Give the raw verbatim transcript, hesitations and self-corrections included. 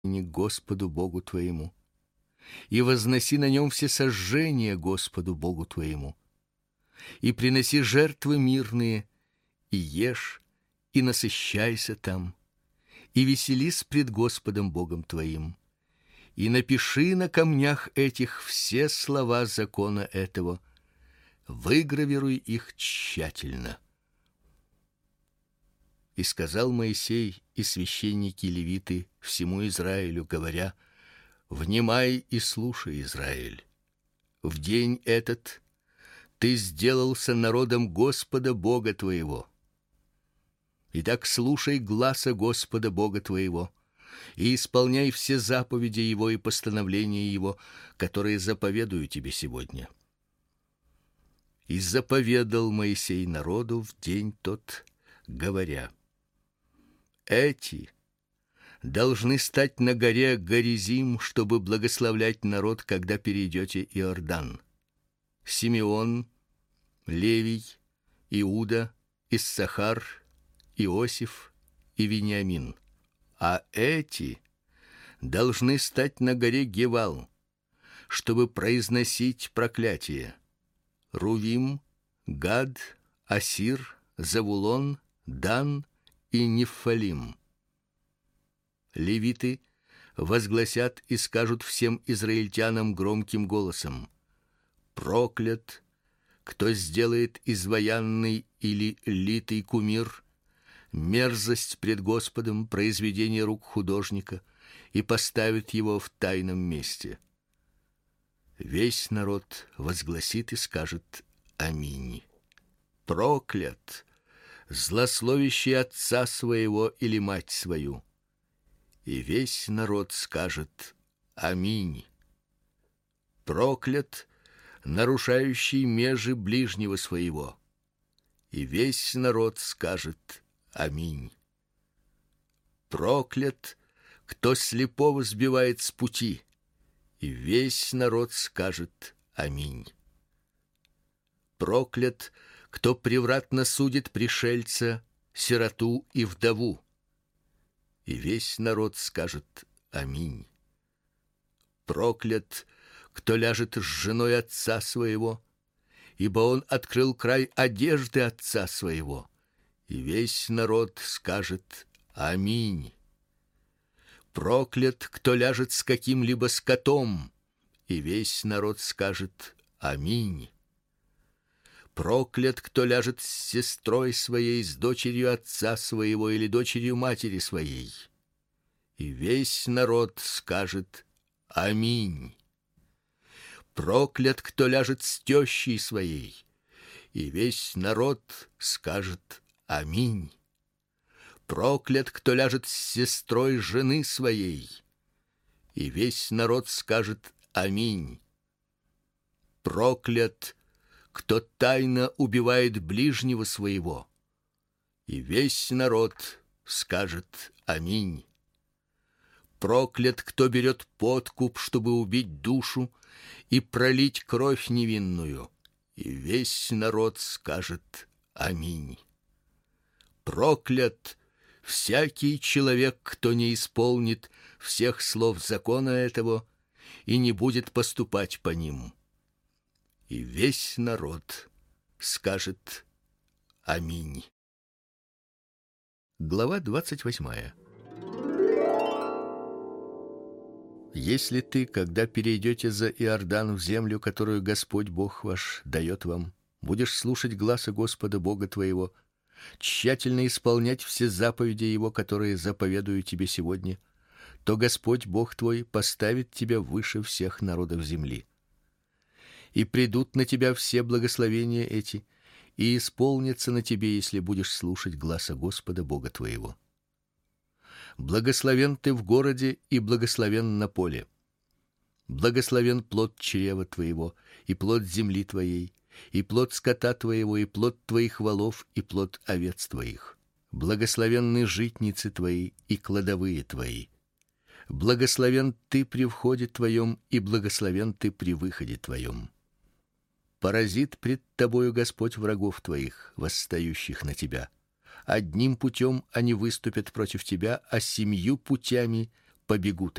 не Господу Богу твоему, и возноси на нем все сожжения Господу Богу твоему, и приноси жертвы мирные, и ешь, и насыщайся там, и веселись пред Господом Богом твоим, и напиши на камнях этих все слова закона этого, выгравируй их тщательно. И сказал Моисей и священники левиты всему Израилю, говоря: внимай и слушай, Израиль. В день этот ты сделался народом Господа Бога твоего. Итак, слушай гласа Господа Бога твоего и исполняй все заповеди его и постановления его, которые заповедую тебе сегодня. И заповедал Моисей народу в день тот, говоря: эти должны стать на горе Горизим, чтобы благословлять народ, когда перейдете Иордан: Симеон, Левий, Иуда, Иссахар, Иосиф и Вениамин. А эти должны стать на горе Гевал, чтобы произносить проклятие: Рувим, Гад, Асир, Завулон, Дан и Нефалим. Левиты возгласят и скажут всем израильтянам громким голосом: проклят, кто сделает изваянный или литый кумир, мерзость пред Господом, произведение рук художника, и поставит его в тайном месте. Весь народ возгласит и скажет: аминь. Проклят, злословящий отца своего или мать свою. И весь народ скажет: аминь. Проклят, нарушающий межи ближнего своего. И весь народ скажет: аминь. Проклят, кто слепого сбивает с пути. И весь народ скажет: аминь. Проклят, кто превратно судит пришельца, сироту и вдову. И весь народ скажет: аминь. Проклят, кто ляжет с женой отца своего, ибо он открыл край одежды отца своего. И весь народ скажет: аминь. Проклят, кто ляжет с каким-либо скотом, и весь народ скажет: аминь. Проклят, кто ляжет с сестрой своей, с дочерью отца своего или дочерью матери своей. И весь народ скажет: аминь. Проклят, кто ляжет с тещей своей, и весь народ скажет: аминь. Проклят, кто ляжет с сестрой жены своей, и весь народ скажет: аминь. Проклят, кто тайно убивает ближнего своего, и весь народ скажет: аминь. Проклят, кто берет подкуп, чтобы убить душу и пролить кровь невинную, и весь народ скажет: аминь. Проклят всякий человек, кто не исполнит всех слов закона этого и не будет поступать по ним. И весь народ скажет: аминь. Глава двадцать восьмая. Если ты, когда перейдете за Иордан в землю, которую Господь Бог ваш дает вам, будешь слушать гласа Господа Бога твоего, тщательно исполнять все заповеди его, которые заповедую тебе сегодня, то Господь Бог твой поставит тебя выше всех народов земли. И придут на тебя все благословения эти, и исполнятся на тебе, если будешь слушать гласа Господа Бога твоего. Благословен ты в городе и благословен на поле. Благословен плод чрева твоего и плод земли твоей, и плод скота твоего, и плод твоих волов, и плод овец твоих. Благословенны житницы твои и кладовые твои. Благословен ты при входе твоем, и благословен ты при выходе твоем. Поразит пред тобою Господь врагов твоих, восстающих на тебя. Одним путем они выступят против тебя, а семью путями побегут